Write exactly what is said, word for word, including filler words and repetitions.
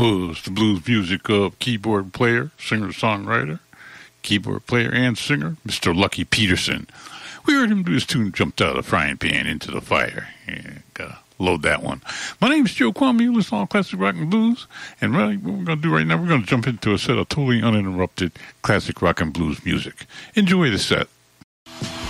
was the blues music of keyboard player, singer-songwriter, keyboard player and singer, Mister Lucky Peterson. We heard him do his tune, Jumped Out of the Frying Pan into the Fire. Yeah, gotta load that one. My name is Joe Kwame. You listen to all classic rock and blues. And really, what we're going to do right now, we're going to jump into a set of totally uninterrupted classic rock and blues music. Enjoy the set.